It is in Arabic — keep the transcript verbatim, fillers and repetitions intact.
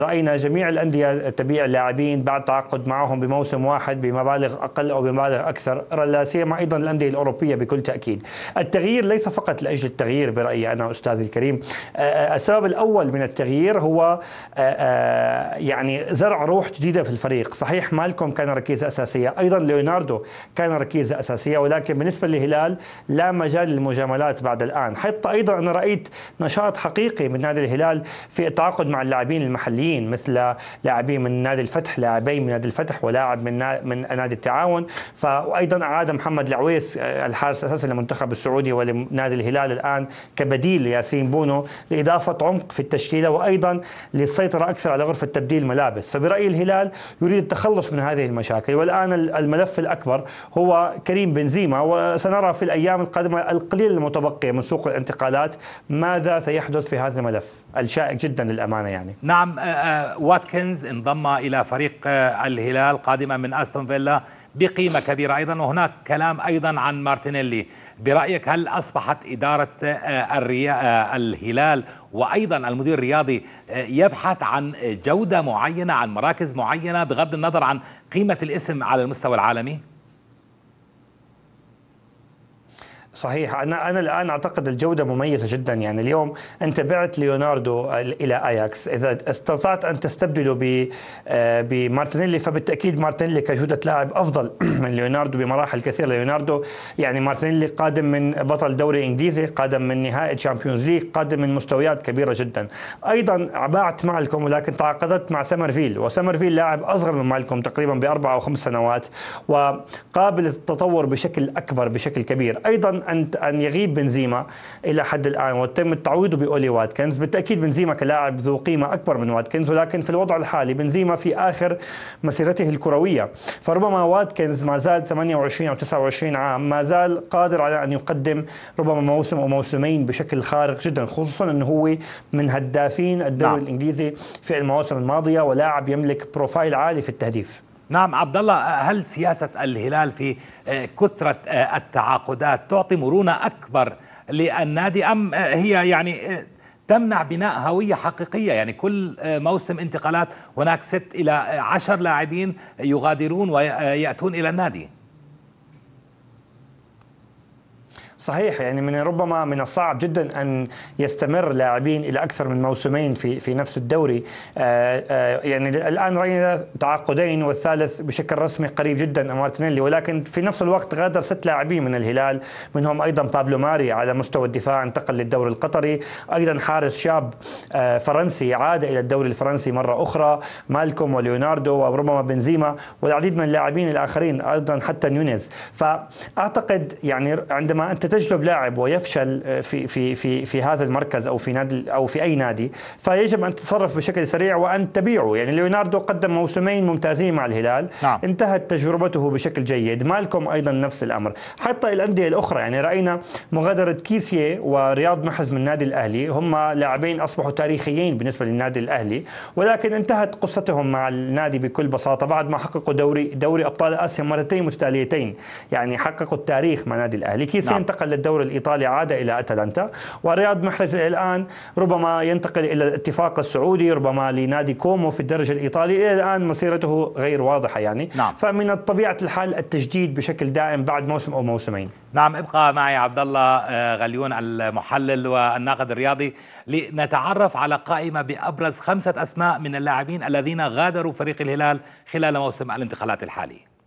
رأينا جميع الأندية تبيع اللاعبين بعد تعاقد معهم بموسم واحد بمبالغ أقل أو بمبالغ أكثر، لا سيما أيضا الأندية الأوروبية بكل تأكيد. التغيير ليس فقط لأجل التغيير برأيي أنا أستاذي الكريم. السبب الأول من التغيير هو يعني زرع روح جديدة في الفريق. صحيح مالكوم كان ركيزة أساسية، أيضا ليوناردو كان ركيزة أساسية، ولكن بالنسبة للهلال لا مجال للمجاملات بعد الآن. حتى أيضا أنا رأيت نشاط حقيقي من نادي الهلال في التعاقد مع اللاعبين المحليين، مثل لاعبين من نادي الفتح، لاعبين من نادي الفتح ولاعب من من نادي التعاون. فايضا اعاد محمد العويس الحارس الاساسي للمنتخب السعودي ولنادي الهلال الان كبديل لياسين بونو، لاضافه عمق في التشكيله وايضا للسيطره اكثر على غرفه تبديل الملابس. فبرايي الهلال يريد التخلص من هذه المشاكل، والان الملف الاكبر هو كريم بنزيما، وسنرى في الايام القادمه القليل المتبقيه من سوق الانتقالات ماذا سيحدث في هذا الملف الشائك جدا للامانه. يعني نعم، واتكنز انضم إلى فريق الهلال قادما من أستون فيلا بقيمة كبيرة أيضا، وهناك كلام أيضا عن مارتينيلي. برأيك هل أصبحت إدارة الهلال وأيضا المدير الرياضي يبحث عن جودة معينة، عن مراكز معينة بغض النظر عن قيمة الاسم على المستوى العالمي؟ صحيح. أنا أنا الآن أعتقد الجودة مميزة جدا. يعني اليوم أنت بعت ليوناردو إلى أياكس، إذا استطعت أن تستبدله بمارتينيلي فبالتأكيد مارتينيلي كجودة لاعب أفضل من ليوناردو بمراحل كثيرة. ليوناردو يعني مارتينيلي قادم من بطل دوري إنجليزي، قادم من نهائي تشامبيونز ليج، قادم من مستويات كبيرة جدا. أيضا بعت مالكوم ولكن تعاقدت مع سمرفيل، وسمرفيل لاعب أصغر من مالكوم تقريبا بأربع أو خمس سنوات وقابل للتطور بشكل أكبر بشكل كبير. أيضا أن أن يغيب بنزيما إلى حد الآن وتم تعويضه بأولي واتكنز. بالتأكيد بنزيما كلاعب ذو قيمة أكبر من واتكنز، ولكن في الوضع الحالي بنزيما في آخر مسيرته الكروية، فربما واتكنز ما زال ثمانية وعشرين أو تسعة وعشرين عام، ما زال قادر على أن يقدم ربما موسم أو موسمين بشكل خارق جدا، خصوصا أنه هو من هدافين الدوري نعم. الإنجليزي في المواسم الماضية ولاعب يملك بروفايل عالي في التهديف. نعم عبد الله، هل سياسة الهلال في كثرة التعاقدات تعطي مرونة أكبر للنادي، أم هي يعني تمنع بناء هوية حقيقية؟ يعني كل موسم انتقالات هناك ست إلى عشر لاعبين يغادرون ويأتون إلى النادي. صحيح. يعني من ربما من الصعب جدا ان يستمر لاعبين الى اكثر من موسمين في في نفس الدوري. آآ آآ يعني الان راينا تعاقدين والثالث بشكل رسمي قريب جدا مارتينيلي، ولكن في نفس الوقت غادر ست لاعبين من الهلال، منهم ايضا بابلو ماري على مستوى الدفاع انتقل للدوري القطري، ايضا حارس شاب فرنسي عاد الى الدوري الفرنسي مره اخرى، مالكوم وليوناردو وربما بنزيما والعديد من اللاعبين الاخرين، ايضا حتى نونيز. فاعتقد يعني عندما انت تجلب لاعب ويفشل في في في في هذا المركز او في نادي او في اي نادي، فيجب ان تتصرف بشكل سريع وان تبيعه. يعني ليوناردو قدم موسمين ممتازين مع الهلال، نعم. انتهت تجربته بشكل جيد، مالكوم ايضا نفس الامر، حتى الانديه الاخرى. يعني راينا مغادره كيسيه ورياض محرز من النادي الاهلي، هم لاعبين اصبحوا تاريخيين بالنسبه للنادي الاهلي، ولكن انتهت قصتهم مع النادي بكل بساطه بعد ما حققوا دوري دوري ابطال اسيا مرتين متتاليتين. يعني حققوا التاريخ مع النادي الاهلي. كيسيه نعم. انتقل للدوري الإيطالي، عاد إلى أتلانتا، ورياض محرز الآن ربما ينتقل إلى الاتفاق السعودي، ربما لنادي كومو في الدرجة الإيطالي. إلى الآن مسيرته غير واضحة يعني نعم. فمن طبيعة الحال التجديد بشكل دائم بعد موسم أو موسمين. نعم، ابقى معي عبد الله غليون المحلل والناقد الرياضي لنتعرف على قائمة بأبرز خمسة أسماء من اللاعبين الذين غادروا فريق الهلال خلال موسم الانتقالات الحالي.